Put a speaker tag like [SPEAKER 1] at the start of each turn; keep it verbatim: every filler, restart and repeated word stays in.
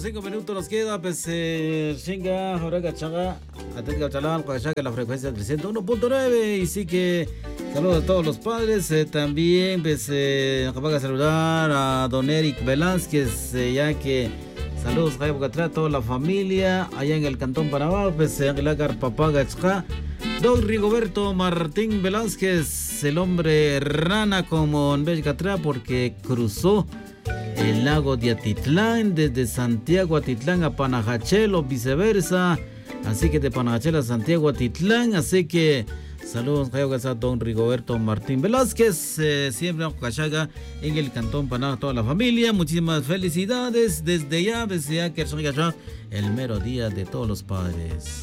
[SPEAKER 1] cinco minutos nos queda, pues, eh, chinga, ahora cachaga, atento chalán, cachaga, la frecuencia del ciento uno punto nueve, y sí que saludos a todos los padres, eh, también, pues, eh, acabo de saludar a don Eric Velázquez, eh, ya que, saludos, a toda la familia, allá en el Cantón Panamá, pues, eh, Angelagar Papaga Tzka, don Rigoberto Martín Velázquez, el hombre rana como en Bellcatra, porque cruzó el lago de Atitlán, desde Santiago a Atitlán a Panajachel o viceversa, así que de Panajachel a Santiago a Atitlán, así que saludos a don Rigoberto Martín Velázquez, eh, siempre Cachaga en el Cantón Panamá, toda la familia, muchísimas felicidades desde ya, desde ya que son el mero día de todos los padres.